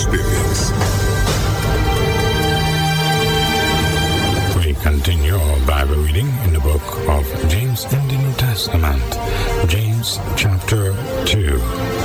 experience. We continue our Bible reading in the book of James in the New Testament. James chapter 2.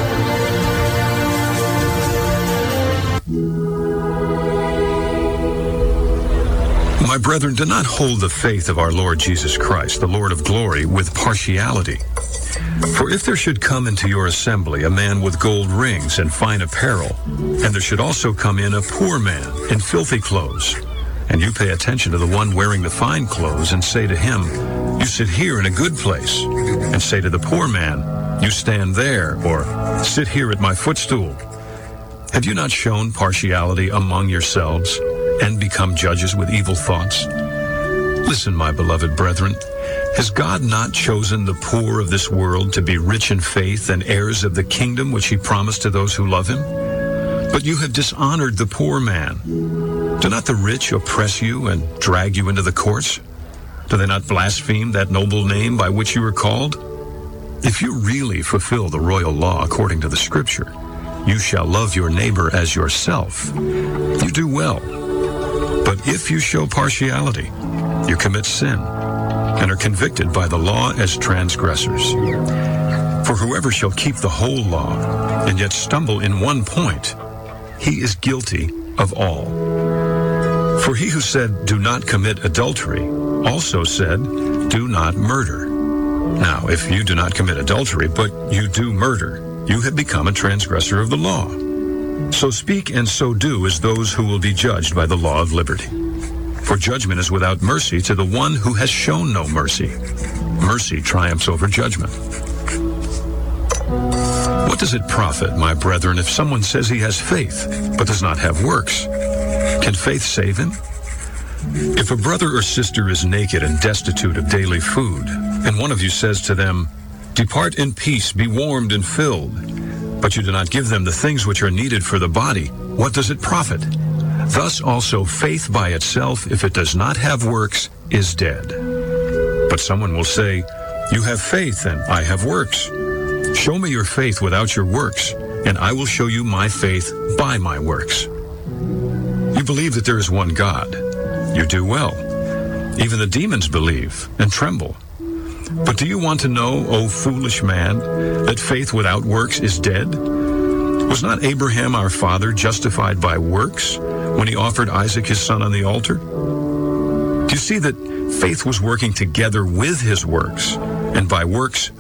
My brethren, do not hold the faith of our Lord Jesus Christ, the Lord of glory, with partiality. For if there should come into your assembly a man with gold rings and fine apparel, and there should also come in a poor man in filthy clothes, and you pay attention to the one wearing the fine clothes, and say to him, you sit here in a good place, and say to the poor man, you stand there, or sit here at my footstool, have you not shown partiality among yourselves, and become judges with evil thoughts? Listen, my beloved brethren, has God not chosen the poor of this world to be rich in faith and heirs of the kingdom which he promised to those who love him? But you have dishonored the poor man. Do not the rich oppress you and drag you into the courts? Do they not blaspheme that noble name by which you are called? If you really fulfill the royal law according to the Scripture, you shall love your neighbor as yourself. You do well. But if you show partiality, you commit sin and are convicted by the law as transgressors. For whoever shall keep the whole law and yet stumble in one point, he is guilty of all. For he who said, do not commit adultery, also said, do not murder. Now, if you do not commit adultery, but you do murder, you have become a transgressor of the law. So speak and so do as those who will be judged by the law of liberty. For judgment is without mercy to the one who has shown no mercy. Mercy triumphs over judgment. What does it profit, my brethren, if someone says he has faith, but does not have works? Can faith save him? If a brother or sister is naked and destitute of daily food, and one of you says to them, depart in peace, be warmed and filled, but you do not give them the things which are needed for the body, what does it profit? Thus also faith by itself, if it does not have works, is dead. But someone will say, you have faith and I have works. Show me your faith without your works, and I will show you my faith by my works. You believe that there is one God. You do well. Even the demons believe and tremble. But do you want to know, O foolish man, that faith without works is dead? Was not Abraham our father justified by works when he offered Isaac his son on the altar? Do you see that faith was working together with his works, and by works